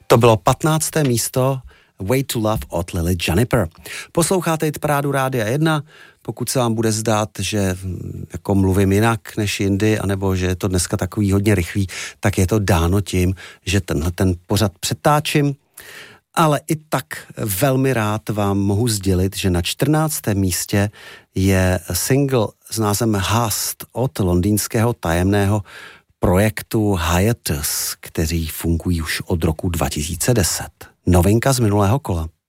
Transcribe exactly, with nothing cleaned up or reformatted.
To bylo patnácté místo Way to Love od Lily Juniper. Posloucháte Hitparádu Rádia jedna. Pokud se vám bude zdát, že jako mluvím jinak než jindy, anebo že je to dneska takový hodně rychlý, tak je to dáno tím, že tenhle ten pořad přetáčím. Ale i tak velmi rád vám mohu sdělit, že na čtrnáctém místě je single s názvem Hast od londýnského tajemného projektu Hiatus, kteří fungují už od roku dva tisíce deset. Novinka z minulého kola.